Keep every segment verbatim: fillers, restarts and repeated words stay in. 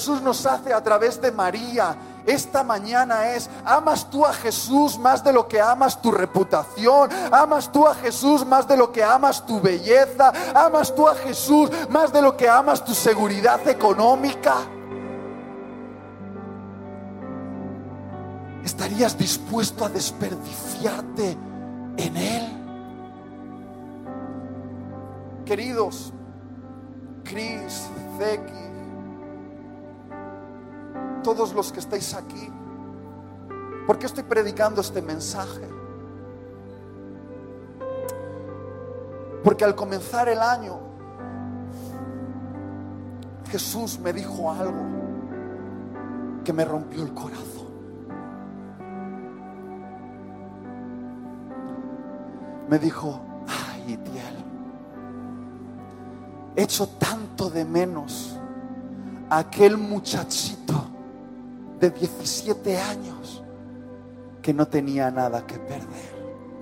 Jesús nos hace a través de María esta mañana es: ¿amas tú a Jesús más de lo que amas tu reputación? ¿Amas tú a Jesús más de lo que amas tu belleza? ¿Amas tú a Jesús más de lo que amas tu seguridad económica? ¿Estarías dispuesto a desperdiciarte en Él? Queridos, Chris, Zeki, todos los que estáis aquí, ¿por qué estoy predicando este mensaje? Porque al comenzar el año, Jesús me dijo algo que me rompió el corazón. Me dijo: ay, Itiel, echo tanto de menos a aquel muchachito de diecisiete años que no tenía nada que perder.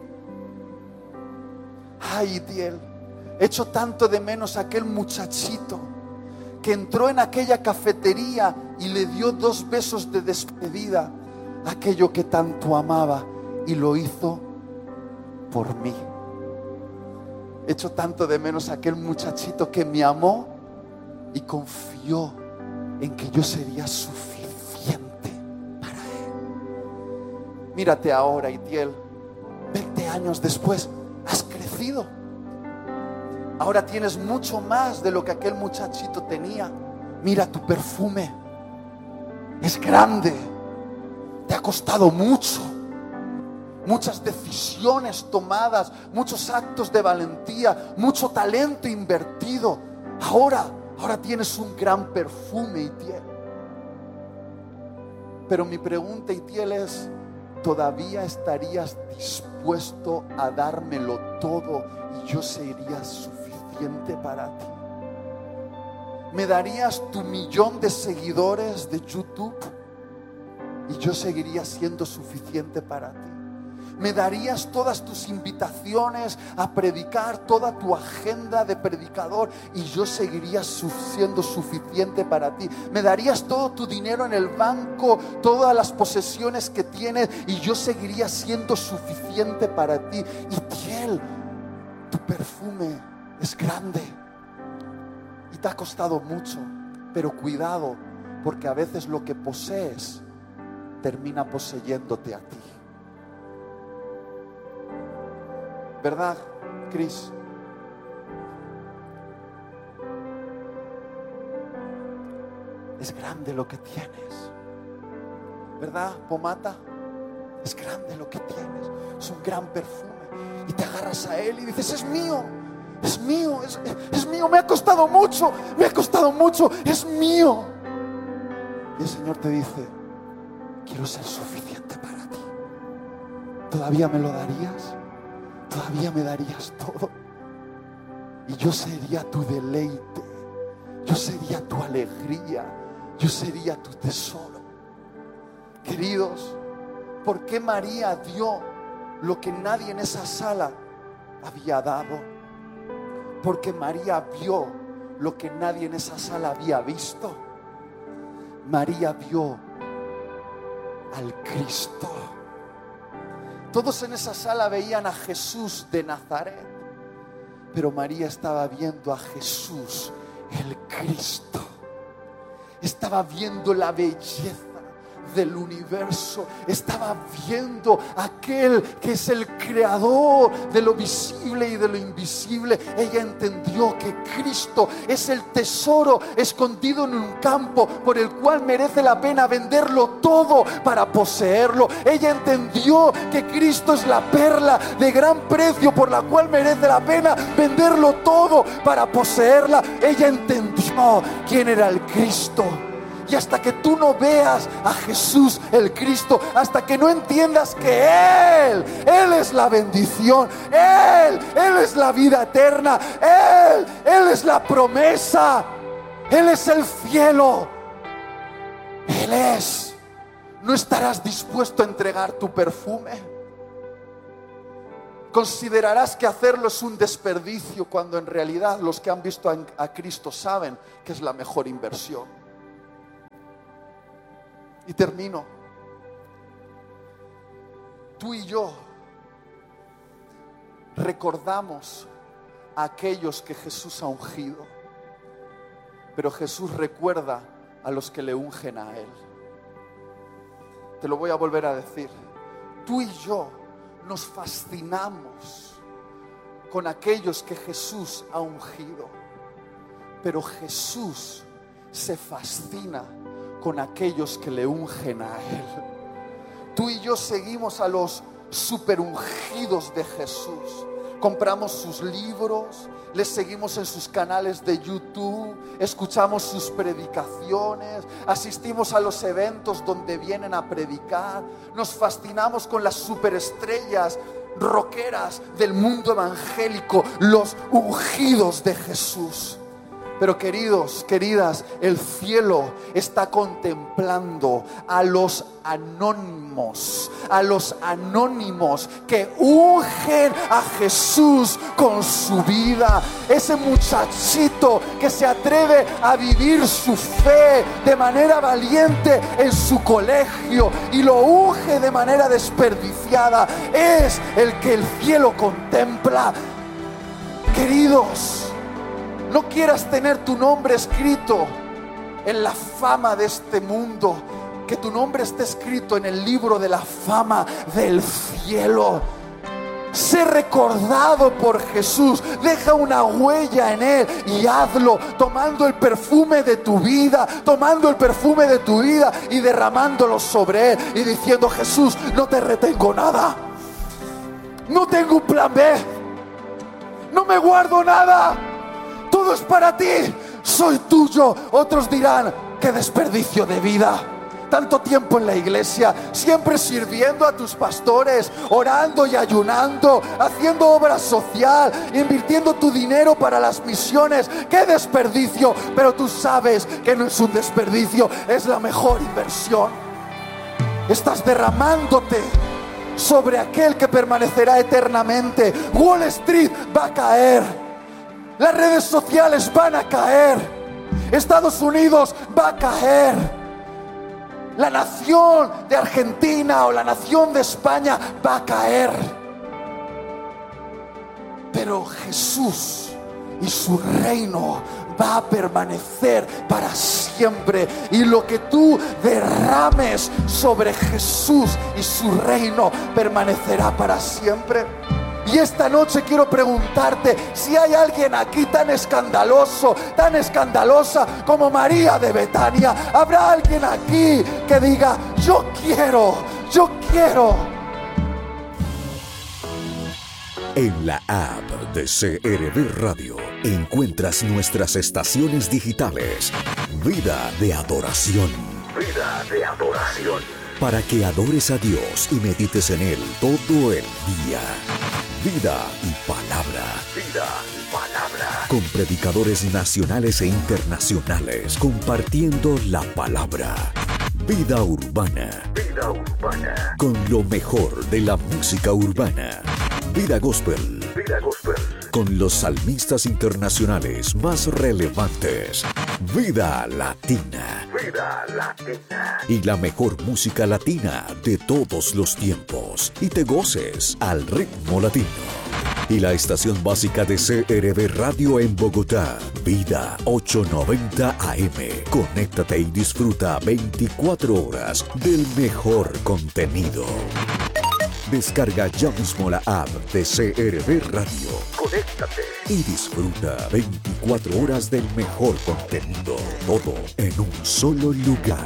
Ay, Itiel, echo tanto de menos a aquel muchachito que entró en aquella cafetería y le dio dos besos de despedida a aquello que tanto amaba, y lo hizo por mí. Echo tanto de menos a aquel muchachito que me amó y confió en que yo sería suficiente para él. Mírate ahora, Itiel, veinte años después, has crecido. Ahora tienes mucho más de lo que aquel muchachito tenía. Mira tu perfume, es grande, te ha costado mucho. Muchas decisiones tomadas, muchos actos de valentía, mucho talento invertido. Ahora, ahora tienes un gran perfume, Itiel. Pero mi pregunta, Itiel, es: ¿todavía estarías dispuesto a dármelo todo y yo sería suficiente para ti? ¿Me darías tu millón de seguidores de YouTube y yo seguiría siendo suficiente para ti? ¿Me darías todas tus invitaciones a predicar, toda tu agenda de predicador y yo seguiría siendo suficiente para ti? ¿Me darías todo tu dinero en el banco, todas las posesiones que tienes y yo seguiría siendo suficiente para ti? Itiel, tu perfume es grande y te ha costado mucho, pero cuidado, porque a veces lo que posees termina poseyéndote a ti. ¿Verdad, Chris? Es grande lo que tienes. ¿Verdad, Pomata? Es grande lo que tienes. Es un gran perfume. Y te agarras a él y dices: es mío, es mío, es, es mío. Me ha costado mucho, me ha costado mucho, es mío. Y el Señor te dice: quiero ser suficiente para ti. ¿Todavía me lo darías? ¿Todavía me darías todo? Y yo sería tu deleite, yo sería tu alegría, yo sería tu tesoro. Queridos, ¿por qué María dio lo que nadie en esa sala había dado? Porque María vio lo que nadie en esa sala había visto. María vio al Cristo. Todos en esa sala veían a Jesús de Nazaret, pero María estaba viendo a Jesús, el Cristo. Estaba viendo la belleza del universo. Estaba viendo aquel que es el creador de lo visible y de lo invisible. Ella entendió que Cristo es el tesoro escondido en un campo por el cual merece la pena venderlo todo para poseerlo. Ella entendió que Cristo es la perla de gran precio por la cual merece la pena venderlo todo para poseerla. Ella entendió quién era el Cristo. Y hasta que tú no veas a Jesús el Cristo, hasta que no entiendas que Él, Él es la bendición, Él, Él es la vida eterna, Él, Él es la promesa, Él es el cielo, Él es, no estarás dispuesto a entregar tu perfume. Considerarás que hacerlo es un desperdicio, cuando en realidad los que han visto a Cristo saben que es la mejor inversión. Y termino. Tú y yo recordamos a aquellos que Jesús ha ungido, pero Jesús recuerda a los que le ungen a Él. Te lo voy a volver a decir. Tú y yo nos fascinamos con aquellos que Jesús ha ungido, pero Jesús se fascina con aquellos que le ungen a Él. Tú y yo seguimos a los superungidos de Jesús. Compramos sus libros, les seguimos en sus canales de YouTube, escuchamos sus predicaciones, asistimos a los eventos donde vienen a predicar, nos fascinamos con las superestrellas rockeras del mundo evangélico, los ungidos de Jesús. Pero queridos, queridas, el cielo está contemplando a los anónimos, a los anónimos que ungen a Jesús con su vida. Ese muchachito que se atreve a vivir su fe de manera valiente en su colegio y lo unge de manera desperdiciada, es el que el cielo contempla. Queridos, no quieras tener tu nombre escrito en la fama de este mundo, que tu nombre esté escrito en el libro de la fama del cielo. Sé recordado por Jesús, deja una huella en Él y hazlo tomando el perfume de tu vida, tomando el perfume de tu vida y derramándolo sobre Él y diciendo: Jesús, no te retengo nada, no tengo un plan B, no me guardo nada. Todo es para ti, soy tuyo. Otros dirán: qué desperdicio de vida, tanto tiempo en la iglesia, siempre sirviendo a tus pastores, orando y ayunando, haciendo obra social, invirtiendo tu dinero para las misiones. Qué desperdicio. Pero tú sabes que no es un desperdicio, es la mejor inversión. Estás derramándote sobre aquel que permanecerá eternamente. Wall Street va a caer, las redes sociales van a caer, Estados Unidos va a caer, la nación de Argentina o la nación de España va a caer, pero Jesús y su reino va a permanecer para siempre. Y lo que tú derrames sobre Jesús y su reino permanecerá para siempre. Y esta noche quiero preguntarte si hay alguien aquí tan escandaloso, tan escandalosa como María de Betania. ¿Habrá alguien aquí que diga: yo quiero, yo quiero? En la app de C R V Radio encuentras nuestras estaciones digitales. Vida de adoración. Vida de adoración. Para que adores a Dios y medites en Él todo el día. Vida y palabra. Vida y palabra. Con predicadores nacionales e internacionales compartiendo la palabra. Vida urbana. Vida urbana. Con lo mejor de la música urbana. Vida gospel. Vida gospel. Con los salmistas internacionales más relevantes. Vida latina. Vida latina. Y la mejor música latina de todos los tiempos. Y te goces al ritmo latino. Y la estación básica de C R V Radio en Bogotá, Vida ochocientos noventa A M. Conéctate y disfruta veinticuatro horas del mejor contenido. Descarga ya mismo la app de C R V Radio. Conéctate y disfruta veinticuatro horas del mejor contenido. Todo en un solo lugar.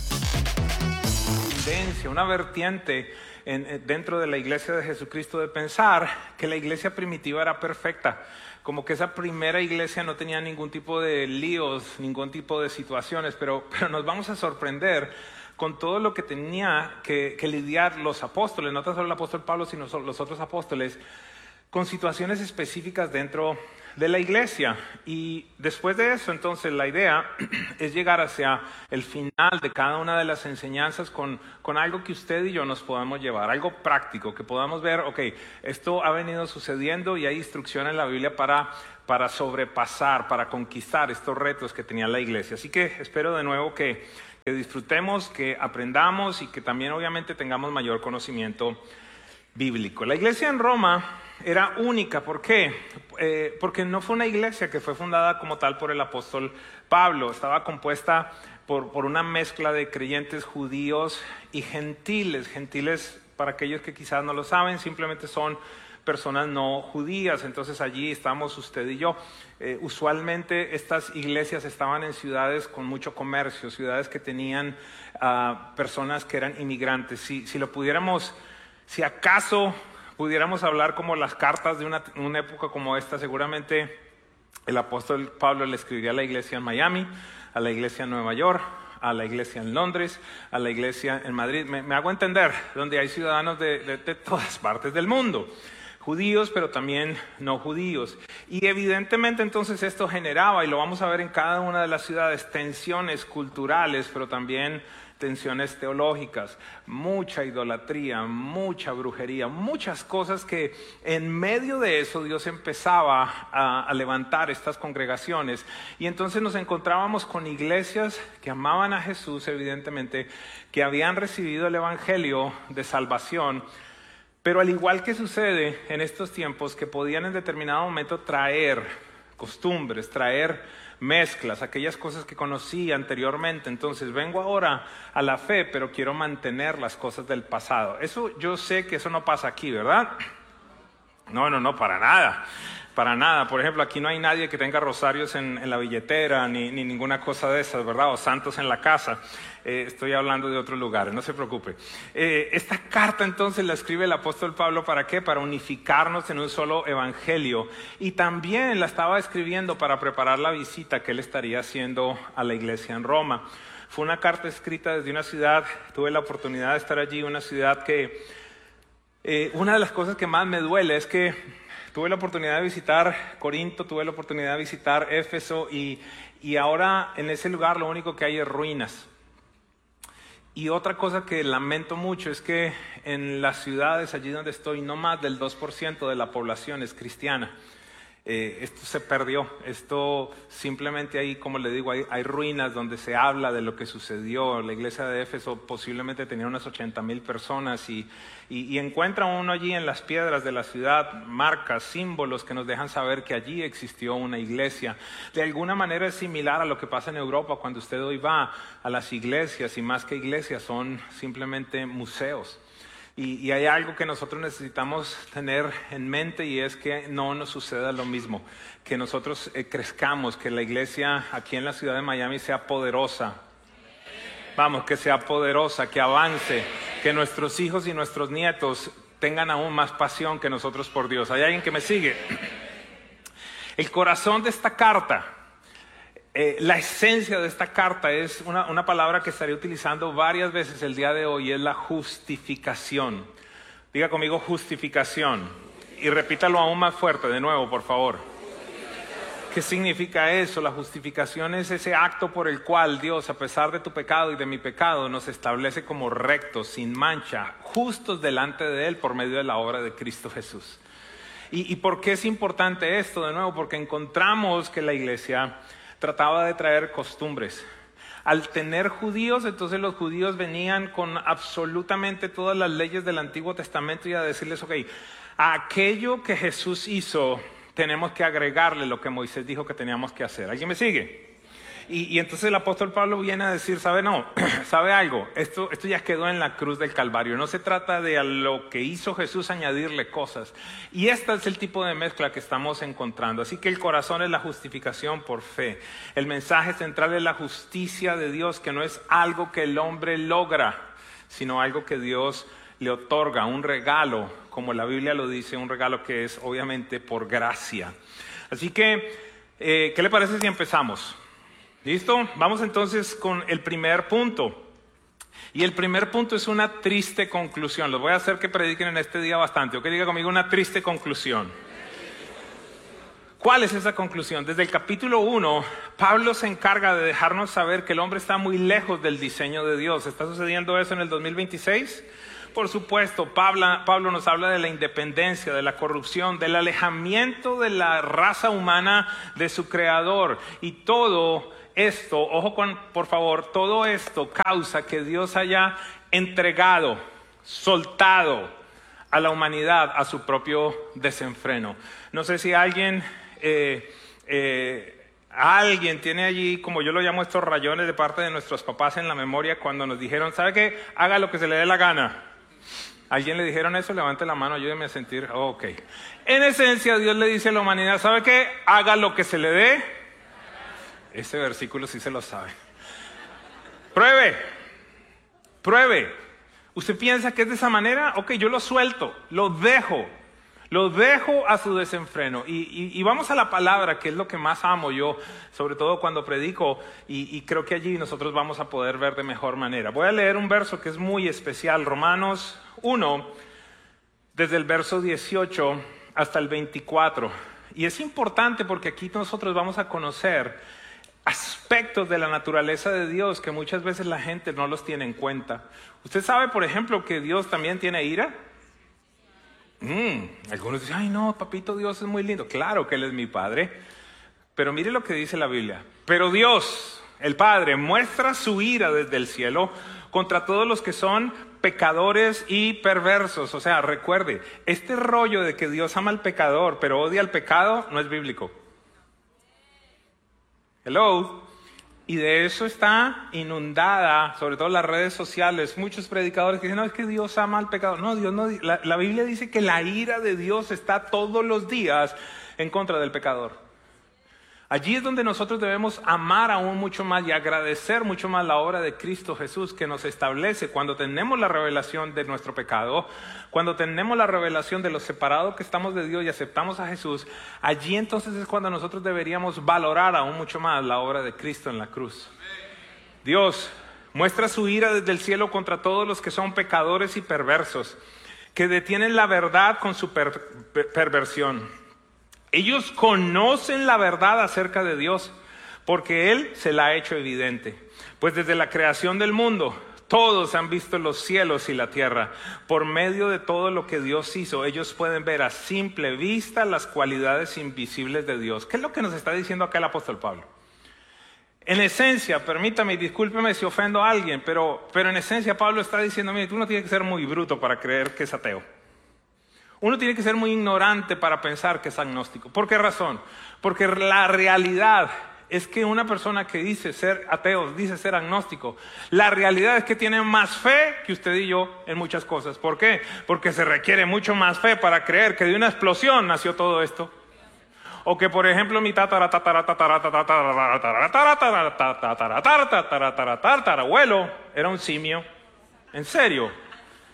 Una vertiente en, dentro de la iglesia de Jesucristo de pensar que la iglesia primitiva era perfecta, como que esa primera iglesia no tenía ningún tipo de líos, ningún tipo de situaciones, pero, pero nos vamos a sorprender con todo lo que tenía que, que lidiar los apóstoles, no tan solo el apóstol Pablo, sino los otros apóstoles, con situaciones específicas dentro de la iglesia. Y después de eso, entonces, la idea es llegar hacia el final de cada una de las enseñanzas con, con algo que usted y yo nos podamos llevar, algo práctico, que podamos ver, ok, esto ha venido sucediendo y hay instrucción en la Biblia para, para sobrepasar, para conquistar estos retos que tenía la iglesia. Así que espero de nuevo que que disfrutemos, que aprendamos y que también obviamente tengamos mayor conocimiento bíblico. La iglesia en Roma era única. ¿Por qué? Eh, porque no fue una iglesia que fue fundada como tal por el apóstol Pablo. Estaba compuesta por, por una mezcla de creyentes judíos y gentiles. Gentiles, para aquellos que quizás no lo saben, simplemente son personas no judías. Entonces allí estamos usted y yo. Eh, usualmente estas iglesias estaban en ciudades con mucho comercio, ciudades que tenían uh, personas que eran inmigrantes. Si, si lo pudiéramos, si acaso pudiéramos hablar como las cartas de una, una época como esta, seguramente el apóstol Pablo le escribiría a la iglesia en Miami, a la iglesia en Nueva York, a la iglesia en Londres, a la iglesia en Madrid. Me, me hago entender, donde hay ciudadanos de, de, de todas partes del mundo. Judíos, pero también no judíos. Y evidentemente entonces esto generaba, y lo vamos a ver en cada una de las ciudades, tensiones culturales, pero también tensiones teológicas, mucha idolatría, mucha brujería, muchas cosas que en medio de eso Dios empezaba a, a levantar estas congregaciones. Y entonces nos encontrábamos con iglesias que amaban a Jesús, evidentemente, que habían recibido el evangelio de salvación, pero al igual que sucede en estos tiempos, que podían en determinado momento traer costumbres, traer mezclas, aquellas cosas que conocí anteriormente. Entonces vengo ahora a la fe, pero quiero mantener las cosas del pasado. Eso, yo sé que eso no pasa aquí, ¿verdad? No, no, no, para nada. Para nada. Por ejemplo, aquí no hay nadie que tenga rosarios en, en la billetera, ni, ni ninguna cosa de esas, ¿verdad? O santos en la casa. Eh, estoy hablando de otros lugares, no se preocupe. Eh, esta carta entonces la escribe el apóstol Pablo, ¿para qué? Para unificarnos en un solo evangelio. Y también la estaba escribiendo para preparar la visita que él estaría haciendo a la iglesia en Roma. Fue una carta escrita desde una ciudad, tuve la oportunidad de estar allí, una ciudad que... Eh, una de las cosas que más me duele es que tuve la oportunidad de visitar Corinto, tuve la oportunidad de visitar Éfeso y, y ahora en ese lugar lo único que hay es ruinas. Y otra cosa que lamento mucho es que en las ciudades allí donde estoy, no más del dos por ciento de la población es cristiana. Eh, esto se perdió, esto simplemente ahí, como le digo, hay, hay ruinas donde se habla de lo que sucedió. La iglesia de Éfeso posiblemente tenía unas ochenta mil personas y, y, y encuentra uno allí en las piedras de la ciudad marcas, símbolos que nos dejan saber que allí existió una iglesia. De alguna manera es similar a lo que pasa en Europa cuando usted hoy va a las iglesias, y más que iglesias son simplemente museos. Y, y hay algo que nosotros necesitamos tener en mente, y es que no nos suceda lo mismo, que nosotros eh, crezcamos, que la iglesia aquí en la ciudad de Miami sea poderosa. Vamos, que sea poderosa, que avance, que nuestros hijos y nuestros nietos tengan aún más pasión que nosotros por Dios. ¿Hay alguien que me sigue? El corazón de esta carta, Eh, la esencia de esta carta es una, una palabra que estaré utilizando varias veces el día de hoy, es la justificación. Diga conmigo justificación y repítalo aún más fuerte de nuevo, por favor. ¿Qué significa eso? La justificación es ese acto por el cual Dios, a pesar de tu pecado y de mi pecado, nos establece como rectos, sin mancha, justos delante de Él por medio de la obra de Cristo Jesús. ¿Y, y por qué es importante esto? De nuevo, porque encontramos que la iglesia trataba de traer costumbres. Al tener judíos, entonces los judíos venían con absolutamente todas las leyes del Antiguo Testamento y a decirles, ok, a aquello que Jesús hizo, tenemos que agregarle lo que Moisés dijo que teníamos que hacer. ¿Alguien me sigue? Y, y entonces el apóstol Pablo viene a decir, ¿sabe no? ¿Sabe algo? Esto, esto ya quedó en la cruz del Calvario. No se trata de a lo que hizo Jesús añadirle cosas. Y este es el tipo de mezcla que estamos encontrando. Así que el corazón es la justificación por fe. El mensaje central es la justicia de Dios, que no es algo que el hombre logra, sino algo que Dios le otorga, un regalo, como la Biblia lo dice, un regalo que es obviamente por gracia. Así que, eh, ¿qué le parece si empezamos? ¿Listo? Vamos entonces con el primer punto. Y el primer punto es una triste conclusión. Los voy a hacer que prediquen en este día bastante. ¿O que diga conmigo una triste conclusión? ¿Cuál es esa conclusión? Desde el capítulo uno, Pablo se encarga de dejarnos saber que el hombre está muy lejos del diseño de Dios. ¿Está sucediendo eso en el dos mil veintiséis? Por supuesto, Pablo, Pablo nos habla de la independencia, de la corrupción, del alejamiento de la raza humana de su creador. Y todo esto, ojo con, por favor, todo esto causa que Dios haya entregado, soltado a la humanidad a su propio desenfreno. No sé si alguien, eh, eh, alguien tiene allí, como yo lo llamo, estos rayones de parte de nuestros papás en la memoria cuando nos dijeron, ¿sabe qué? Haga lo que se le dé la gana. ¿Alguien le dijeron eso? Levante la mano, ayúdeme a sentir. Oh, ok. En esencia, Dios le dice a la humanidad, ¿sabe qué? Haga lo que se le dé. Ese versículo sí se lo sabe. Pruebe. Pruebe. ¿Usted piensa que es de esa manera? Ok, yo lo suelto, lo dejo. Lo dejo a su desenfreno. Y, y, y vamos a la palabra, que es lo que más amo yo, sobre todo cuando predico, y, y creo que allí nosotros vamos a poder ver de mejor manera. Voy a leer un verso que es muy especial, Romanos uno, desde el verso dieciocho hasta el veinticuatro. Y es importante porque aquí nosotros vamos a conocer aspectos de la naturaleza de Dios que muchas veces la gente no los tiene en cuenta. ¿Usted sabe, por ejemplo, que Dios también tiene ira? Mm, algunos dicen, ay no, papito Dios es muy lindo. Claro que Él es mi Padre. Pero mire lo que dice la Biblia. Pero Dios, el Padre, muestra su ira desde el cielo contra todos los que son pecadores y perversos. O sea, recuerde, este rollo de que Dios ama al pecador, pero odia al pecado, no es bíblico. Hello. Y de eso está inundada, sobre todo las redes sociales, muchos predicadores que dicen, no, es que Dios ama al pecado. No, Dios no. La, la Biblia dice que la ira de Dios está todos los días en contra del pecador. Allí es donde nosotros debemos amar aún mucho más y agradecer mucho más la obra de Cristo Jesús que nos establece cuando tenemos la revelación de nuestro pecado, cuando tenemos la revelación de lo separado que estamos de Dios y aceptamos a Jesús. Allí entonces es cuando nosotros deberíamos valorar aún mucho más la obra de Cristo en la cruz. Dios muestra su ira desde el cielo contra todos los que son pecadores y perversos, que detienen la verdad con su per- per- perversión. Ellos conocen la verdad acerca de Dios, porque Él se la ha hecho evidente. Pues desde la creación del mundo, todos han visto los cielos y la tierra. Por medio de todo lo que Dios hizo, ellos pueden ver a simple vista las cualidades invisibles de Dios. ¿Qué es lo que nos está diciendo acá el apóstol Pablo? En esencia, permítame, discúlpeme si ofendo a alguien, pero, pero en esencia Pablo está diciendo, mire, tú no tienes que ser muy bruto para creer que es ateo. Uno tiene que ser muy ignorante para pensar que es agnóstico. ¿Por qué razón? Porque la realidad es que una persona que dice ser ateo, dice ser agnóstico, la realidad es que tiene más fe que usted y yo en muchas cosas. ¿Por qué? Porque se requiere mucho más fe para creer que de una explosión nació todo esto. O que, por ejemplo, mi tatara tatara tatara tatara tatara tatara tatara tatara tatara tatarabuelo era un simio. ¿En serio?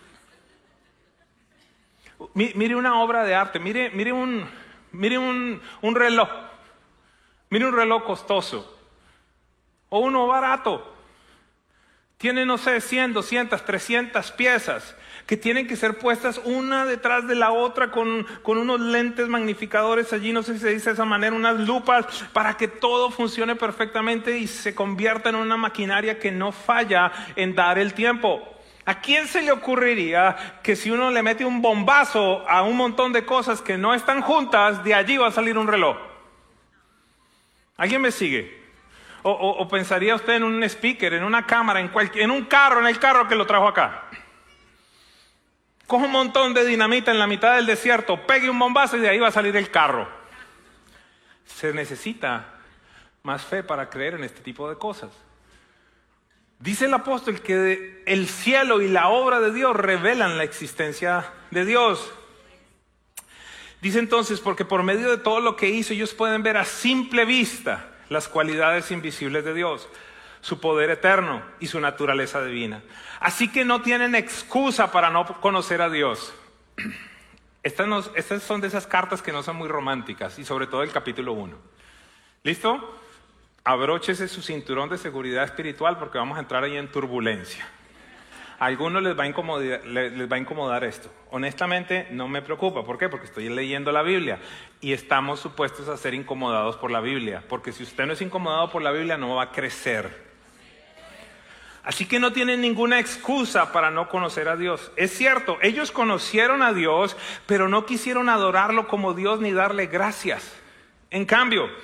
Mire una obra de arte, mire, mire, un, mire un, un reloj, mire un reloj costoso o uno barato. Tiene, no sé, cien, doscientas, trescientas piezas que tienen que ser puestas una detrás de la otra con, con unos lentes magnificadores allí, no sé si se dice de esa manera, unas lupas para que todo funcione perfectamente y se convierta en una maquinaria que no falla en dar el tiempo. ¿A quién se le ocurriría que si uno le mete un bombazo a un montón de cosas que no están juntas, de allí va a salir un reloj? ¿Alguien me sigue? O, o, o pensaría usted en un speaker, en una cámara, en, cualquier, en un carro, en el carro que lo trajo acá. Coge un montón de dinamita en la mitad del desierto, pegue un bombazo y de ahí va a salir el carro. Se necesita más fe para creer en este tipo de cosas. Dice el apóstol que el cielo y la obra de Dios revelan la existencia de Dios. Dice entonces, porque por medio de todo lo que hizo, ellos pueden ver a simple vista las cualidades invisibles de Dios, su poder eterno y su naturaleza divina. Así que no tienen excusa para no conocer a Dios. Estas, no, estas son de esas cartas que no son muy románticas, y sobre todo el capítulo uno. ¿Listo? Abróchese su cinturón de seguridad espiritual porque vamos a entrar ahí en turbulencia. A algunos les va a incomodar, les va a incomodar esto. Honestamente, no me preocupa. ¿Por qué? Porque estoy leyendo la Biblia y estamos supuestos a ser incomodados por la Biblia. Porque si usted no es incomodado por la Biblia, no va a crecer. Así que no tienen ninguna excusa para no conocer a Dios. Es cierto, ellos conocieron a Dios, pero no quisieron adorarlo como Dios ni darle gracias. En cambio,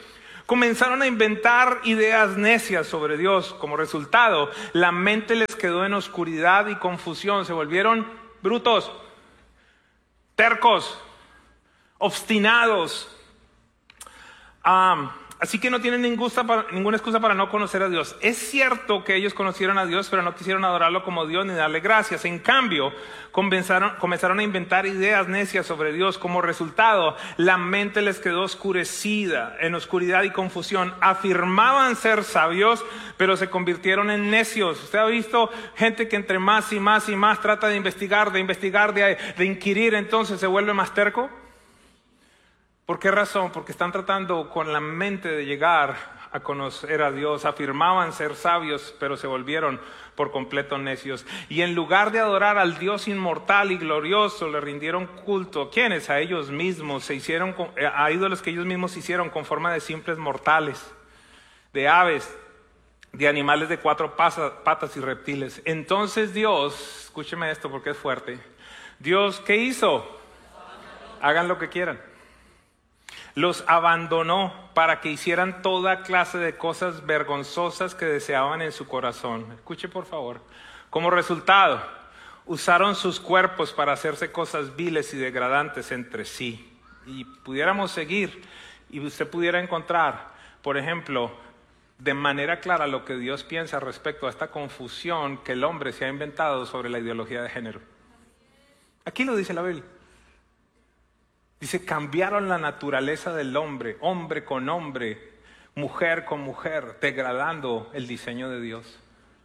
Comenzaron a inventar ideas necias sobre Dios. Como resultado, la mente les quedó en oscuridad y confusión. Se volvieron brutos, tercos, obstinados. Um, así que no tienen ninguna, ninguna excusa para no conocer a Dios. Es cierto que ellos conocieron a Dios, pero no quisieron adorarlo como Dios ni darle gracias. En cambio, comenzaron, comenzaron a inventar ideas necias sobre Dios. Como resultado, la mente les quedó oscurecida, en oscuridad y confusión. Afirmaban ser sabios, pero se convirtieron en necios. ¿Usted ha visto gente que entre más y más y más trata de investigar, de investigar, de, de inquirir, entonces se vuelve más terco? ¿Por qué razón? Porque están tratando con la mente de llegar a conocer a Dios. Afirmaban ser sabios, pero se volvieron por completo necios. Y en lugar de adorar al Dios inmortal y glorioso, le rindieron culto. ¿Quiénes? A ellos mismos. Se hicieron a ídolos que ellos mismos hicieron con forma de simples mortales, de aves, de animales de cuatro patas y reptiles. Entonces Dios, escúcheme esto porque es fuerte. Dios, ¿qué hizo? Hagan lo que quieran. Los abandonó para que hicieran toda clase de cosas vergonzosas que deseaban en su corazón. Escuche por favor. Como resultado, usaron sus cuerpos para hacerse cosas viles y degradantes entre sí. Y pudiéramos seguir y usted pudiera encontrar, por ejemplo, de manera clara lo que Dios piensa respecto a esta confusión que el hombre se ha inventado sobre la ideología de género. Aquí lo dice la Biblia. Dice, cambiaron la naturaleza del hombre, hombre con hombre, mujer con mujer, degradando el diseño de Dios.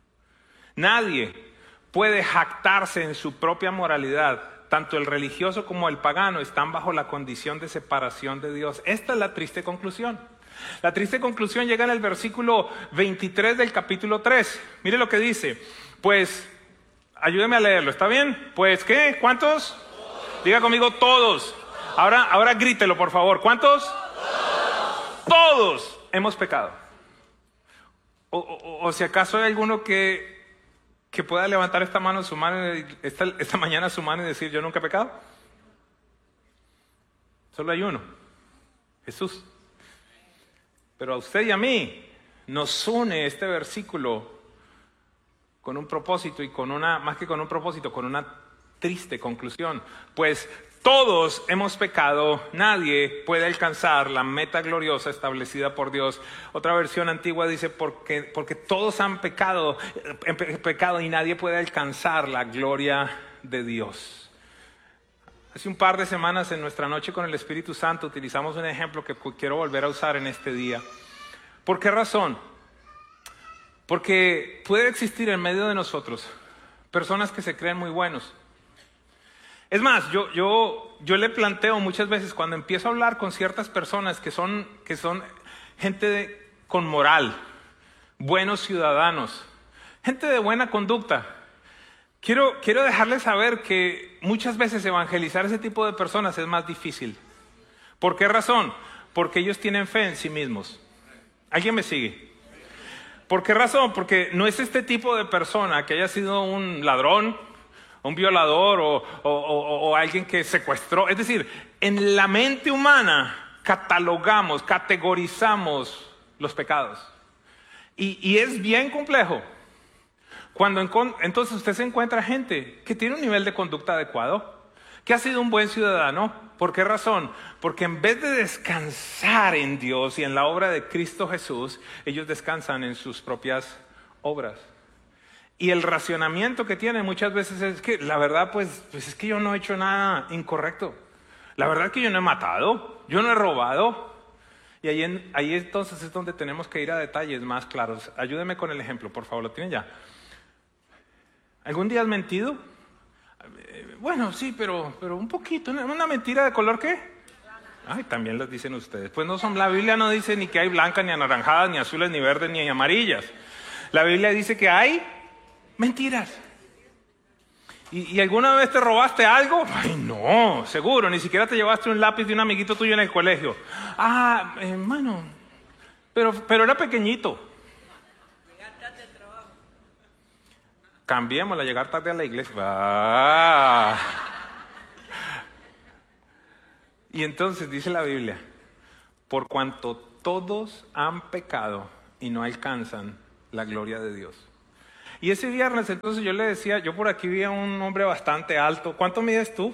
Nadie puede jactarse en su propia moralidad. Tanto el religioso como el pagano están bajo la condición de separación de Dios. Esta es la triste conclusión. La triste conclusión llega en el versículo veintitrés del capítulo tres. Mire lo que dice. Pues, ayúdeme a leerlo, ¿está bien? Pues, ¿qué? ¿Cuántos? Diga conmigo, todos. Ahora, ahora grítelo, por favor. ¿Cuántos? Todos. Todos hemos pecado. O, o, o si acaso hay alguno que, que pueda levantar esta mano, su mano, esta, esta mañana su mano y decir, yo nunca he pecado. Solo hay uno, Jesús. Pero a usted y a mí nos une este versículo con un propósito y con una, más que con un propósito, con una triste conclusión. Pues todos hemos pecado, nadie puede alcanzar la meta gloriosa establecida por Dios. Otra versión antigua dice, porque, porque todos han pecado, pe- pecado y nadie puede alcanzar la gloria de Dios. Hace un par de semanas en nuestra noche con el Espíritu Santo utilizamos un ejemplo que quiero volver a usar en este día. ¿Por qué razón? Porque puede existir en medio de nosotros personas que se creen muy buenos. Es más, yo, yo, yo le planteo muchas veces cuando empiezo a hablar con ciertas personas que son, que son gente de, con moral, buenos ciudadanos, gente de buena conducta. Quiero, quiero dejarles saber que muchas veces evangelizar a ese tipo de personas es más difícil. ¿Por qué razón? Porque ellos tienen fe en sí mismos. ¿Alguien me sigue? ¿Por qué razón? Porque no es este tipo de persona que haya sido un ladrón, un violador o, o, o, o alguien que secuestró. Es decir, en la mente humana catalogamos, categorizamos los pecados. Y, y es bien complejo. Cuando en, entonces usted se encuentra gente que tiene un nivel de conducta adecuado, que ha sido un buen ciudadano. ¿Por qué razón? Porque en vez de descansar en Dios y en la obra de Cristo Jesús, ellos descansan en sus propias obras. Y el racionamiento que tienen muchas veces es que la verdad pues, pues es que yo no he hecho nada incorrecto. La verdad es que yo no he matado, yo no he robado. Y ahí, en, ahí entonces es donde tenemos que ir a detalles más claros. Ayúdeme con el ejemplo, por favor, ¿lo tienen ya? ¿Algún día has mentido? Bueno, sí, pero, pero un poquito. ¿Una mentira de color qué? Ay, también las dicen ustedes. Pues no son, la Biblia no dice ni que hay blancas, ni anaranjadas, ni azules, ni verdes, ni amarillas. La Biblia dice que hay mentiras. ¿Y, ¿Y alguna vez te robaste algo? Ay, no, seguro. Ni siquiera te llevaste un lápiz de un amiguito tuyo en el colegio. Ah, hermano, pero, pero era pequeñito. Cambiémosla, llegar tarde a la iglesia. Ah. Y entonces dice la Biblia, por cuanto todos han pecado y no alcanzan la gloria de Dios. Y ese viernes entonces yo le decía, yo por aquí vi a un hombre bastante alto. ¿Cuánto mides tú?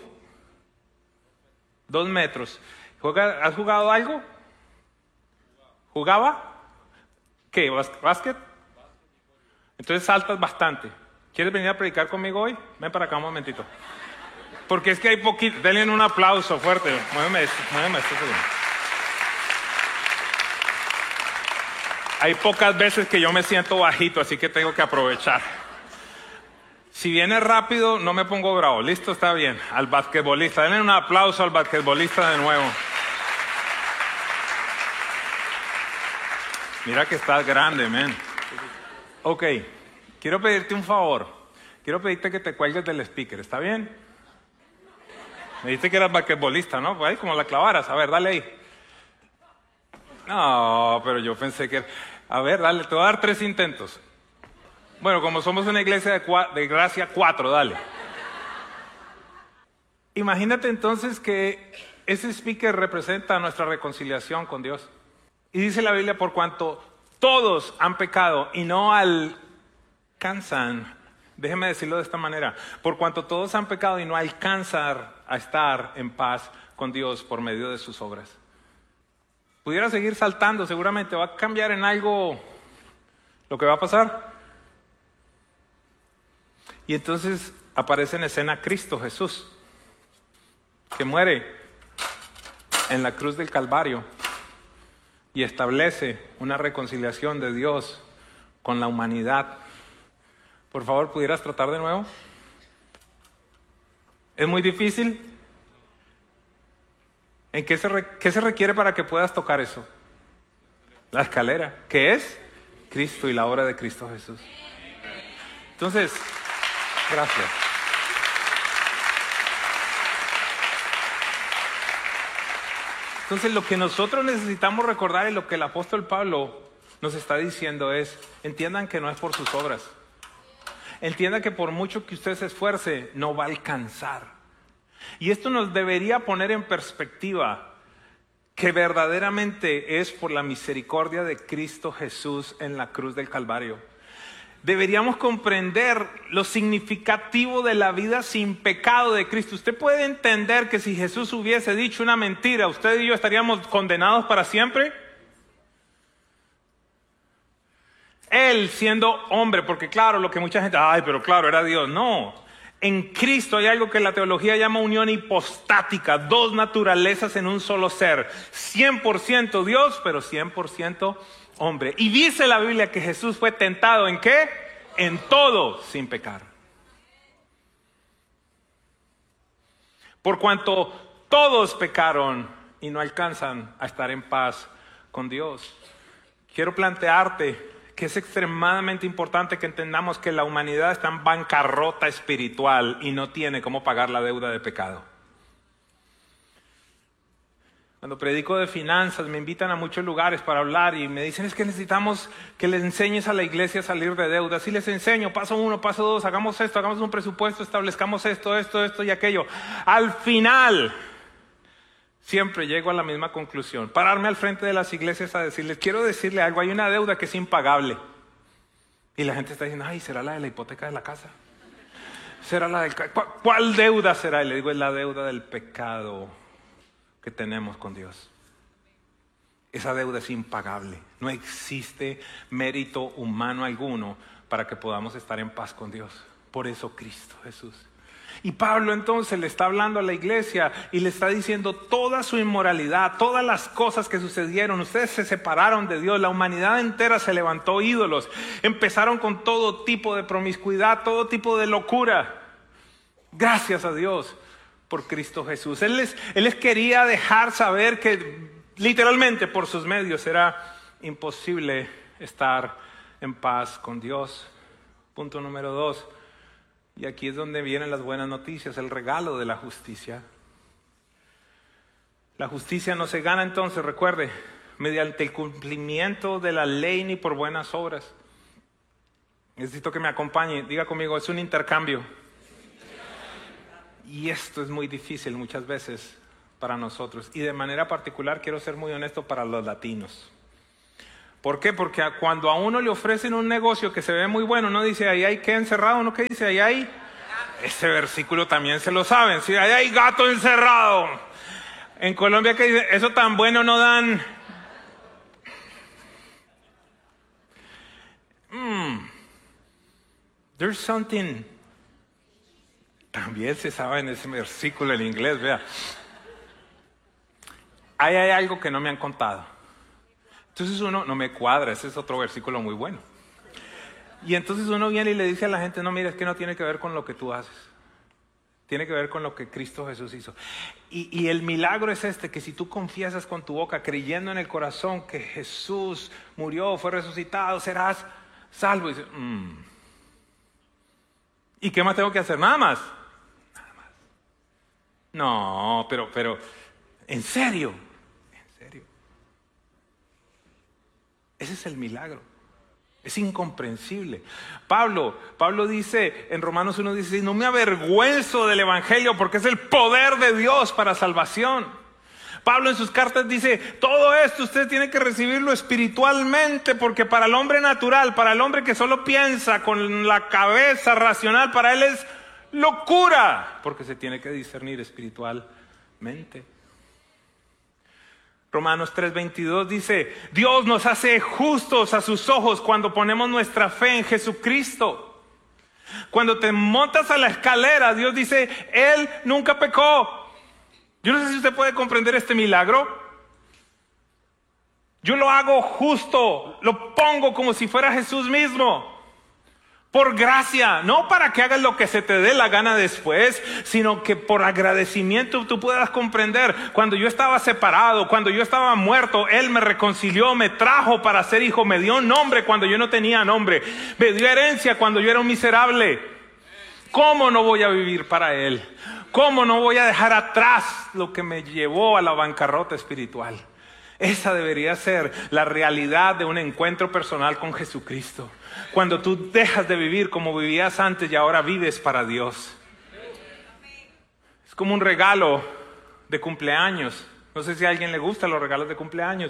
Dos metros. ¿Has jugado algo? ¿Jugaba? ¿Qué? ¿Básquet? Entonces saltas bastante. ¿Quieres venir a predicar conmigo hoy? Ven para acá un momentito. Porque es que hay poquito. Denle un aplauso fuerte. Muéveme esto, muéveme esto. Hay pocas veces que yo me siento bajito, así que tengo que aprovechar. Si viene rápido, no me pongo bravo. Listo, está bien. Al basquetbolista. Denle un aplauso al basquetbolista de nuevo. Mira que estás grande, man. Ok, quiero pedirte un favor. Quiero pedirte que te cuelgues del speaker, ¿está bien? Me dijiste que eras basquetbolista, ¿no? Pues ahí como la clavaras. A ver, dale ahí. No, pero yo pensé que... A ver, dale, te voy a dar tres intentos. Bueno, como somos una iglesia de, cua... de gracia, cuatro, dale. Imagínate entonces que ese speaker representa nuestra reconciliación con Dios. Y dice la Biblia, por cuanto todos han pecado y no alcanzan, déjeme decirlo de esta manera, por cuanto todos han pecado y no alcanzan a estar en paz con Dios por medio de sus obras. Pudiera seguir saltando, seguramente va a cambiar en algo lo que va a pasar. Y entonces aparece en escena Cristo Jesús, que muere en la cruz del Calvario y establece una reconciliación de Dios con la humanidad. Por favor, ¿pudieras tratar de nuevo? ¿Es muy difícil? ¿En qué se, re, qué se requiere para que puedas tocar eso? La escalera, que es Cristo y la obra de Cristo Jesús. Entonces, gracias. Entonces, lo que nosotros necesitamos recordar y lo que el apóstol Pablo nos está diciendo es, entiendan que no es por sus obras. Entiendan que por mucho que usted se esfuerce, no va a alcanzar. Y esto nos debería poner en perspectiva que verdaderamente es por la misericordia de Cristo Jesús en la cruz del Calvario. Deberíamos comprender lo significativo de la vida sin pecado de Cristo. Usted puede entender que si Jesús hubiese dicho una mentira, usted y yo estaríamos condenados para siempre. Él siendo hombre, porque claro, lo que mucha gente, ay, pero claro, era Dios. No. En Cristo hay algo que la teología llama unión hipostática, dos naturalezas en un solo ser, cien por ciento Dios, pero cien por ciento hombre. Y dice la Biblia que Jesús fue tentado ¿en qué? En todo sin pecar. Por cuanto todos pecaron y no alcanzan a estar en paz con Dios. Quiero plantearte que es extremadamente importante que entendamos que la humanidad está en bancarrota espiritual y no tiene cómo pagar la deuda de pecado. Cuando predico de finanzas me invitan a muchos lugares para hablar y me dicen es que necesitamos que les enseñes a la iglesia a salir de deudas. Y les enseño, paso uno, paso dos, hagamos esto, hagamos un presupuesto, establezcamos esto, esto, esto y aquello. Al final, siempre llego a la misma conclusión. Pararme al frente de las iglesias a decirles, quiero decirle algo, hay una deuda que es impagable. Y la gente está diciendo, ay, ¿será la de la hipoteca de la casa? ¿Será la del... ¿Cuál deuda será? Y le digo, es la deuda del pecado que tenemos con Dios. Esa deuda es impagable. No existe mérito humano alguno para que podamos estar en paz con Dios. Por eso Cristo Jesús. Y Pablo entonces le está hablando a la iglesia y le está diciendo toda su inmoralidad, todas las cosas que sucedieron. Ustedes se separaron de Dios, la humanidad entera se levantó ídolos. Empezaron con todo tipo de promiscuidad, todo tipo de locura. Gracias a Dios por Cristo Jesús. Él les, él les quería dejar saber que literalmente por sus medios era imposible estar en paz con Dios. Punto número dos. Y aquí es donde vienen las buenas noticias, el regalo de la justicia. La justicia no se gana entonces, recuerde, mediante el cumplimiento de la ley ni por buenas obras. Necesito que me acompañe, diga conmigo, es un intercambio. Y esto es muy difícil muchas veces para nosotros. Y de manera particular quiero ser muy honesto para los latinos. ¿Por qué? Porque cuando a uno le ofrecen un negocio que se ve muy bueno, uno dice, ahí hay que encerrado, ¿no? ¿Qué dice? Ahí hay... Ese versículo también se lo saben, ¿sí? Ahí hay gato encerrado. En Colombia, ¿qué dice? Eso tan bueno no dan... Mm. There's something... También se sabe en ese versículo en inglés, vea. Ahí hay algo que no me han contado. Entonces uno, no me cuadra, ese es otro versículo muy bueno. Y entonces uno viene y le dice a la gente, no, mira, es que no tiene que ver con lo que tú haces. Tiene que ver con lo que Cristo Jesús hizo. Y, y el milagro es este, que si tú confiesas con tu boca, creyendo en el corazón que Jesús murió, fue resucitado, serás salvo. Y dice, mm. ¿Y qué más tengo que hacer? Nada más. Nada más. No, pero, pero, ¿en serio? ¿En serio? Ese es el milagro. Es incomprensible. Pablo, Pablo dice en Romanos uno dieciséis, no me avergüenzo del evangelio porque es el poder de Dios para salvación. Pablo en sus cartas dice, todo esto usted tiene que recibirlo espiritualmente, porque para el hombre natural, para el hombre que solo piensa con la cabeza racional, para él es locura, porque se tiene que discernir espiritualmente. Romanos tres veintidós dice, Dios nos hace justos a sus ojos cuando ponemos nuestra fe en Jesucristo. Cuando te montas a la escalera, Dios dice, Él nunca pecó. Yo no sé si usted puede comprender este milagro. Yo lo hago justo, lo pongo como si fuera Jesús mismo. Por gracia, no para que hagas lo que se te dé la gana después, sino que por agradecimiento tú puedas comprender. Cuando yo estaba separado, cuando yo estaba muerto, Él me reconcilió, me trajo para ser hijo, me dio nombre cuando yo no tenía nombre, me dio herencia cuando yo era un miserable. ¿Cómo no voy a vivir para Él? ¿Cómo no voy a dejar atrás lo que me llevó a la bancarrota espiritual? Esa debería ser la realidad de un encuentro personal con Jesucristo. Cuando tú dejas de vivir como vivías antes y ahora vives para Dios. Es como un regalo de cumpleaños. No sé si a alguien le gustan los regalos de cumpleaños.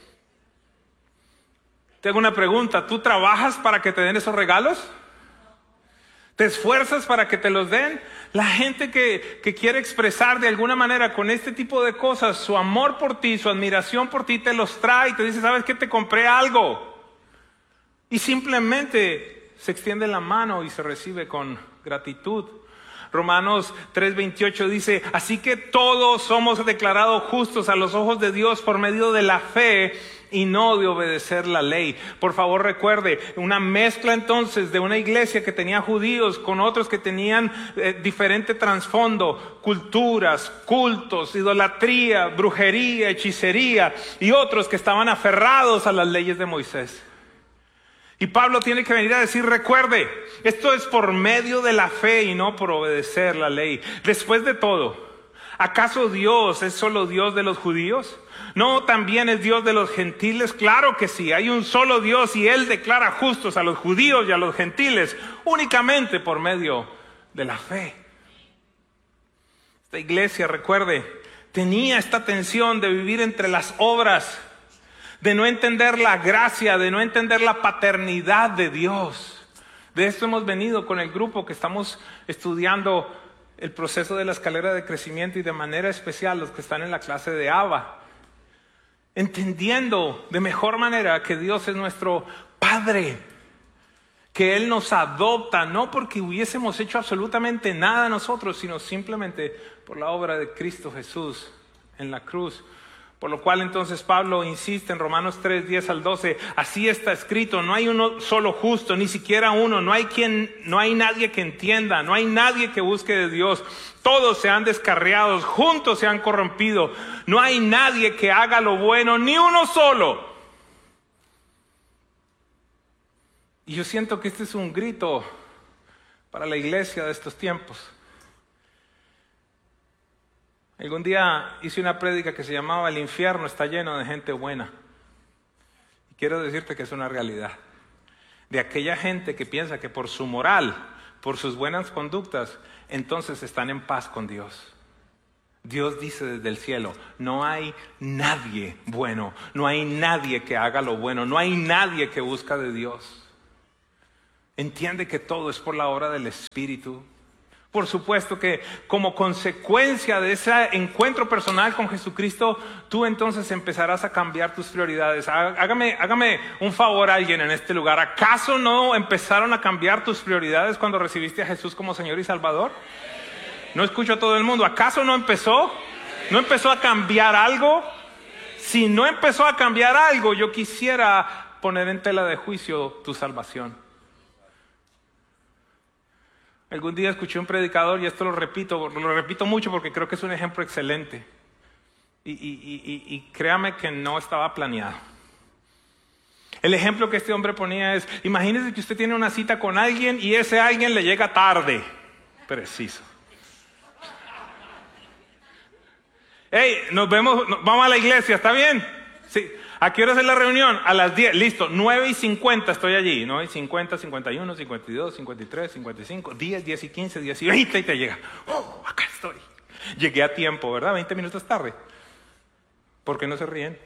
Te hago una pregunta. ¿Tú trabajas para que te den esos regalos? ¿Te esfuerzas para que te los den? La gente que, que quiere expresar de alguna manera con este tipo de cosas su amor por ti, su admiración por ti, te los trae y te dice, ¿sabes qué? Te compré algo. Y simplemente se extiende la mano y se recibe con gratitud. Romanos tres veintiocho dice, así que todos somos declarados justos a los ojos de Dios por medio de la fe y no de obedecer la ley. Por favor recuerde, una mezcla entonces de una iglesia que tenía judíos con otros que tenían eh, diferente trasfondo, culturas, cultos, idolatría, brujería, hechicería y otros que estaban aferrados a las leyes de Moisés. Y Pablo tiene que venir a decir, recuerde, esto es por medio de la fe y no por obedecer la ley. Después de todo, ¿acaso Dios es solo Dios de los judíos? ¿No también es Dios de los gentiles? Claro que sí, hay un solo Dios y Él declara justos a los judíos y a los gentiles únicamente por medio de la fe. Esta iglesia, recuerde, tenía esta tensión de vivir entre las obras, de no entender la gracia, de no entender la paternidad de Dios. De esto hemos venido con el grupo que estamos estudiando el proceso de la escalera de crecimiento y de manera especial los que están en la clase de Abba. Entendiendo de mejor manera que Dios es nuestro Padre, que Él nos adopta, no porque hubiésemos hecho absolutamente nada nosotros, sino simplemente por la obra de Cristo Jesús en la cruz. Por lo cual entonces Pablo insiste en Romanos tres, diez al doce, así está escrito, no hay uno solo justo, ni siquiera uno, no hay quien, no hay nadie que entienda, no hay nadie que busque de Dios, todos se han descarriado, juntos se han corrompido, no hay nadie que haga lo bueno, ni uno solo. Y yo siento que este es un grito para la iglesia de estos tiempos. Algún día hice una prédica que se llamaba El infierno está lleno de gente buena. Y quiero decirte que es una realidad. De aquella gente que piensa que por su moral, por sus buenas conductas, entonces están en paz con Dios. Dios dice desde el cielo, no hay nadie bueno, no hay nadie que haga lo bueno, no hay nadie que busca de Dios. Entiende que todo es por la obra del Espíritu. Por supuesto que como consecuencia de ese encuentro personal con Jesucristo, tú entonces empezarás a cambiar tus prioridades. Hágame, hágame un favor a alguien en este lugar. ¿Acaso no empezaron a cambiar tus prioridades cuando recibiste a Jesús como Señor y Salvador? No escucho a todo el mundo. ¿Acaso no empezó? ¿No empezó a cambiar algo? Si no empezó a cambiar algo, yo quisiera poner en tela de juicio tu salvación. Algún día escuché un predicador, y esto lo repito, lo repito mucho porque creo que es un ejemplo excelente. Y, y, y, y créame que no estaba planeado. El ejemplo que este hombre ponía es, imagínese que usted tiene una cita con alguien y ese alguien le llega tarde. Preciso. Hey, nos vemos, vamos a la iglesia, ¿está bien? Sí. ¿A qué hora es la reunión? A las diez, listo, nueve y cincuenta estoy allí, nueve y cincuenta, cincuenta y uno, cincuenta y dos, cincuenta y tres, cincuenta y cinco, diez, diez y quince, diez y veinte y te llega. ¡Oh, acá estoy! Llegué a tiempo, ¿verdad? veinte minutos tarde. ¿Por qué no se ríen?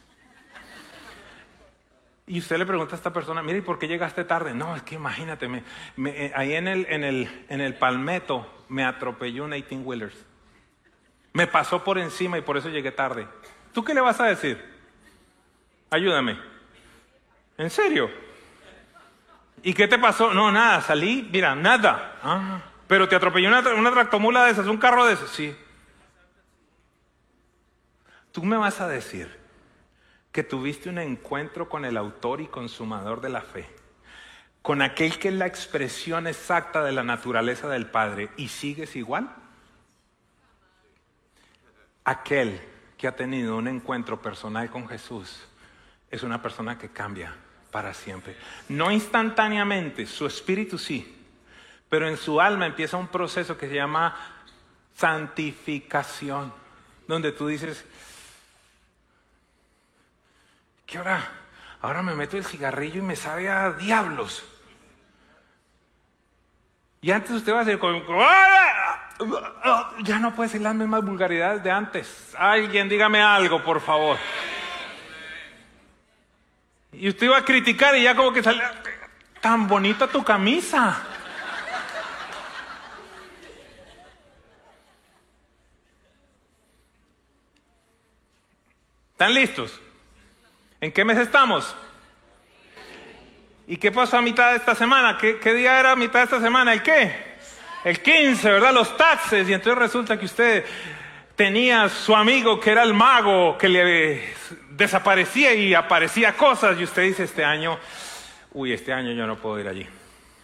Y usted le pregunta a esta persona, mire, ¿y por qué llegaste tarde? No, es que imagínate, me, me, ahí en el, en, el, en el Palmetto me atropelló un eighteen wheelers. Me pasó por encima y por eso llegué tarde. ¿Tú qué le vas a decir? Ayúdame. ¿En serio? ¿Y qué te pasó? No, nada, salí, mira, nada. Ah, pero te atropelló una, una tractomula de esas, un carro de esos. Sí. Tú me vas a decir que tuviste un encuentro con el autor y consumador de la fe, con aquel que es la expresión exacta de la naturaleza del Padre, y sigues igual. Aquel que ha tenido un encuentro personal con Jesús es una persona que cambia para siempre. No instantáneamente, su espíritu sí, pero en su alma empieza un proceso que se llama santificación, donde tú dices, ¿qué ahora? Ahora me meto el cigarrillo y me sabe a diablos. Y antes usted va a decir, ya no puede ser las mismas vulgaridades de antes. Alguien dígame algo, por favor. Y usted iba a criticar y ya como que sale, tan bonita tu camisa. ¿Están listos? ¿En qué mes estamos? ¿Y qué pasó a mitad de esta semana? ¿Qué, qué día era a mitad de esta semana? ¿El qué? El quince, ¿verdad? Los taxes. Y entonces resulta que usted tenía su amigo que era el mago, que le desaparecía y aparecía cosas. Y usted dice, este año, uy, este año yo no puedo ir allí.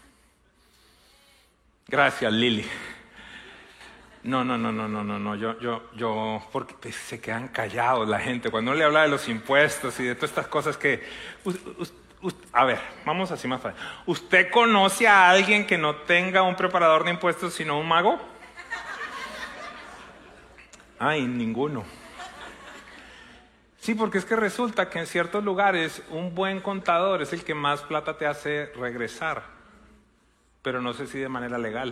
Gracias, Lili. No, no, no, no, no, no, no, yo, yo, yo, porque pues, se quedan callados la gente cuando uno le habla de los impuestos y de todas estas cosas que, us, us, us, a ver, vamos así más fácil. ¿Usted conoce a alguien que no tenga un preparador de impuestos sino un mago? Ay, ninguno. Sí, porque es que resulta que en ciertos lugares un buen contador es el que más plata te hace regresar, pero no sé si de manera legal.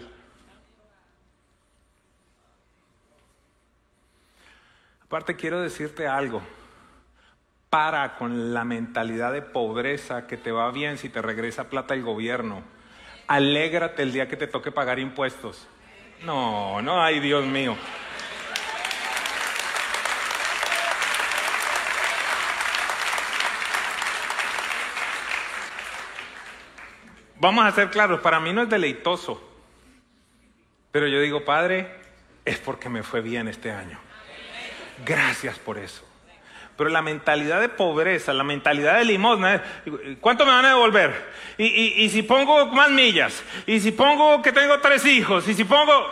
Aparte quiero decirte algo, para con la mentalidad de pobreza que te va bien si te regresa plata el gobierno. Alégrate el día que te toque pagar impuestos. No, no, ay Dios mío. Vamos a ser claros, para mí no es deleitoso, pero yo digo, Padre, es porque me fue bien este año. Gracias por eso. Pero la mentalidad de pobreza, la mentalidad de limosna es, ¿cuánto me van a devolver? Y, y, y si pongo más millas, y si pongo que tengo tres hijos, y si pongo...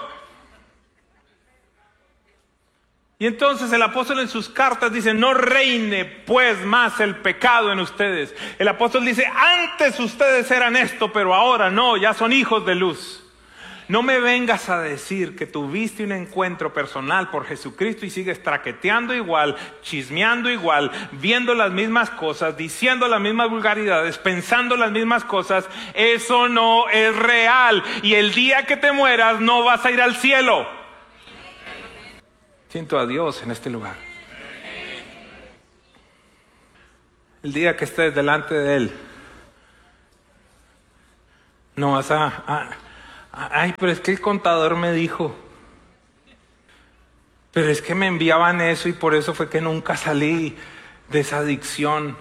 Y entonces el apóstol en sus cartas dice, no reine pues más el pecado en ustedes. El apóstol dice, antes ustedes eran esto, pero ahora no, ya son hijos de luz. No me vengas a decir que tuviste un encuentro personal por Jesucristo y sigues traqueteando igual, chismeando igual, viendo las mismas cosas, diciendo las mismas vulgaridades, pensando las mismas cosas. Eso no es real. Y el día que te mueras no vas a ir al cielo. Siento a Dios en este lugar. El día que estés delante de Él, no vas a, a, a... Ay, pero es que el contador me dijo. Pero es que me enviaban eso y por eso fue que nunca salí de esa adicción.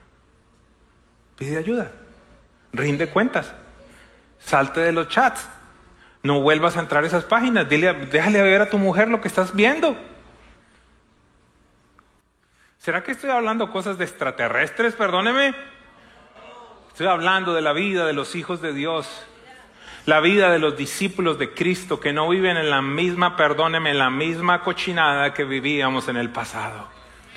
Pide ayuda. Rinde cuentas. Salte de los chats. No vuelvas a entrar a esas páginas. Dile, déjale ver a tu mujer lo que estás viendo. ¿Será que estoy hablando cosas de extraterrestres? Perdóneme. Estoy hablando de la vida de los hijos de Dios. La vida de los discípulos de Cristo que no viven en la misma, perdóneme, en la misma cochinada que vivíamos en el pasado.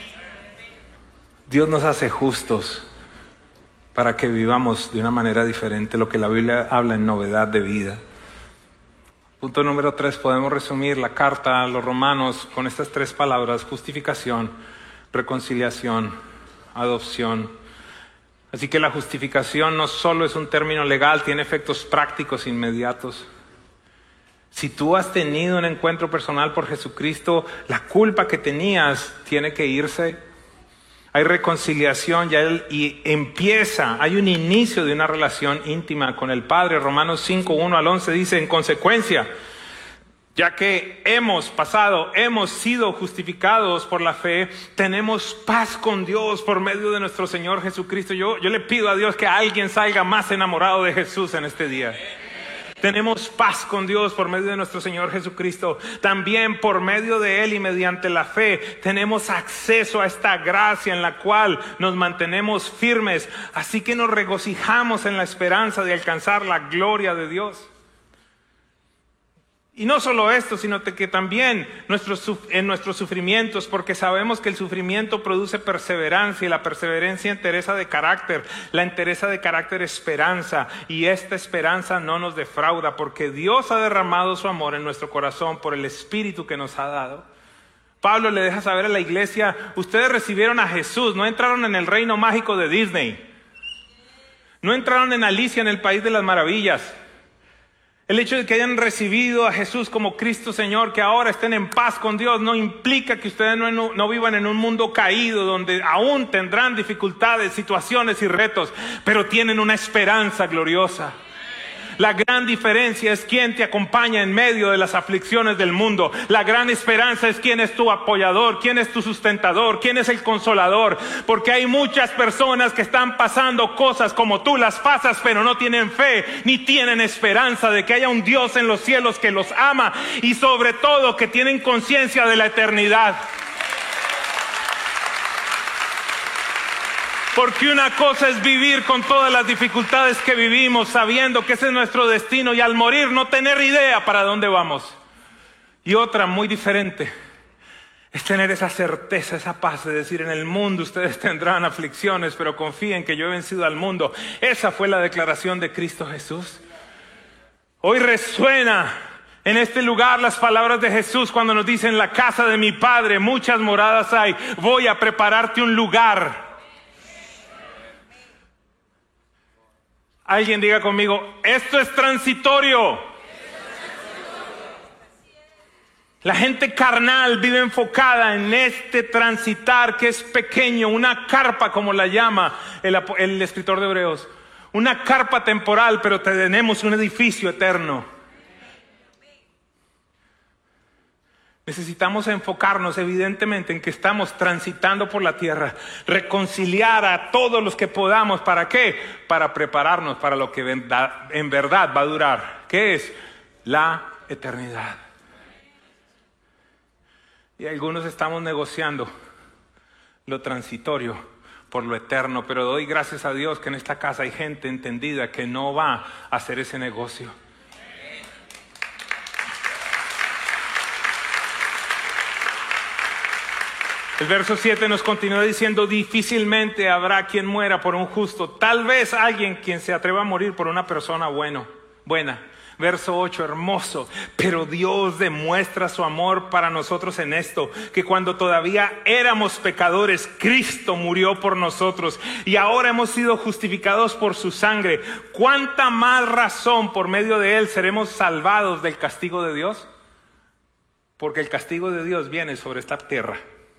Dios nos hace justos para que vivamos de una manera diferente, lo que la Biblia habla en novedad de vida. Punto número tres, podemos resumir la carta a los romanos con estas tres palabras: justificación, reconciliación, adopción. Así que la justificación no solo es un término legal, tiene efectos prácticos inmediatos. Si tú has tenido un encuentro personal por Jesucristo, la culpa que tenías tiene que irse. Hay reconciliación ya él, y empieza, hay un inicio de una relación íntima con el Padre. Romanos cinco, uno al once dice: en consecuencia, ya que hemos pasado, hemos sido justificados por la fe, tenemos paz con Dios por medio de nuestro Señor Jesucristo. Yo, yo le pido a Dios que alguien salga más enamorado de Jesús en este día. Tenemos paz con Dios por medio de nuestro Señor Jesucristo. También por medio de Él y mediante la fe tenemos acceso a esta gracia en la cual nos mantenemos firmes. Así que nos regocijamos en la esperanza de alcanzar la gloria de Dios. Y no solo esto, sino que también nuestros, en nuestros sufrimientos, porque sabemos que el sufrimiento produce perseverancia y la perseverancia entereza de carácter, la entereza de carácter esperanza, y esta esperanza no nos defrauda porque Dios ha derramado su amor en nuestro corazón por el Espíritu que nos ha dado. Pablo le deja saber a la iglesia: ustedes recibieron a Jesús, no entraron en el reino mágico de Disney, no entraron en Alicia en el País de las Maravillas. El hecho de que hayan recibido a Jesús como Cristo Señor, que ahora estén en paz con Dios, no implica que ustedes no, no, no vivan en un mundo caído donde aún tendrán dificultades, situaciones y retos, pero tienen una esperanza gloriosa. La gran diferencia es quién te acompaña en medio de las aflicciones del mundo. La gran esperanza es quién es tu apoyador, quién es tu sustentador, quién es el consolador. Porque hay muchas personas que están pasando cosas como tú las pasas, pero no tienen fe ni tienen esperanza de que haya un Dios en los cielos que los ama y sobre todo que tienen conciencia de la eternidad. Porque una cosa es vivir con todas las dificultades que vivimos, sabiendo que ese es nuestro destino, y al morir no tener idea para dónde vamos. Y otra muy diferente es tener esa certeza, esa paz de decir: en el mundo ustedes tendrán aflicciones, pero confíen que yo he vencido al mundo. Esa fue la declaración de Cristo Jesús. Hoy resuena en este lugar las palabras de Jesús cuando nos dice: en la casa de mi Padre muchas moradas hay, voy a prepararte un lugar. Alguien diga conmigo: esto es transitorio. La gente carnal vive enfocada en este transitar que es pequeño, una carpa como la llama el, el escritor de Hebreos. Una carpa temporal, pero tenemos un edificio eterno. Necesitamos enfocarnos evidentemente en que estamos transitando por la tierra, reconciliar a todos los que podamos. ¿Para qué? Para prepararnos para lo que en verdad va a durar, que es la eternidad. Y algunos estamos negociando lo transitorio por lo eterno, pero doy gracias a Dios que en esta casa hay gente entendida que no va a hacer ese negocio. El verso siete nos continúa diciendo: difícilmente habrá quien muera por un justo, tal vez alguien quien se atreva a morir por una persona bueno, buena. Verso ocho, hermoso: pero Dios demuestra su amor para nosotros en esto, que cuando todavía éramos pecadores, Cristo murió por nosotros, y ahora hemos sido justificados por su sangre. ¿Cuánta más razón por medio de él seremos salvados del castigo de Dios? porque el castigo de Dios viene sobre esta tierra.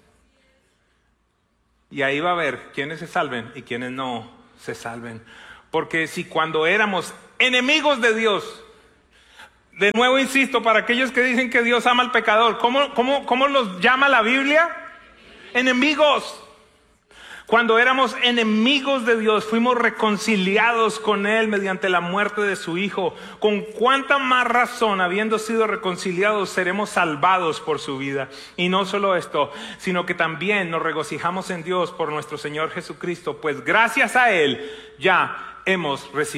Y ahí va a haber quienes se salven y quienes no se salven. Porque si cuando éramos enemigos de Dios, de nuevo insisto, para aquellos que dicen que Dios ama al pecador, ¿cómo, cómo, cómo los llama la Biblia? Enemigos. Cuando éramos enemigos de Dios, fuimos reconciliados con Él mediante la muerte de su Hijo. ¿Con cuánta más razón, habiendo sido reconciliados, seremos salvados por su vida? Y no solo esto, sino que también nos regocijamos en Dios por nuestro Señor Jesucristo, pues gracias a Él ya hemos recibido